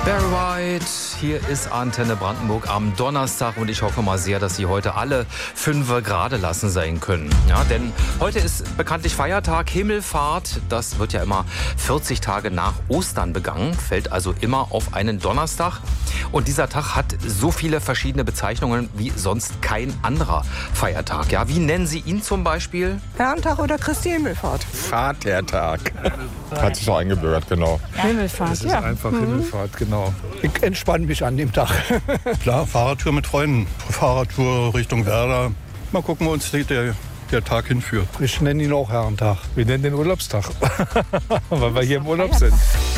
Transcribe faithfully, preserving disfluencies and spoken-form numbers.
Barry White, hier ist Antenne Brandenburg am Donnerstag und ich hoffe mal sehr, dass Sie heute alle Fünfe gerade lassen sein können. Ja, denn heute ist bekanntlich Feiertag, Himmelfahrt. Das wird ja immer vierzig Tage nach Ostern begangen, fällt also immer auf einen Donnerstag. Und dieser Tag hat so viele verschiedene Bezeichnungen wie sonst kein anderer Feiertag. Ja, wie nennen Sie ihn zum Beispiel? Herrentag oder Christi Himmelfahrt? Vatertag. Hat sich so eingebürgert, genau. Ja. Himmelfahrt, das ist ja. einfach mhm. Himmelfahrt, genau. Ich entspanne mich an dem Tag. Klar, Fahrradtour mit Freunden. Fahrradtour Richtung Werder. Mal gucken, wo uns der, der Tag hinführt. Ich nenne ihn auch Herrentag. Wir nennen den Urlaubstag, weil wir hier im Urlaub sind.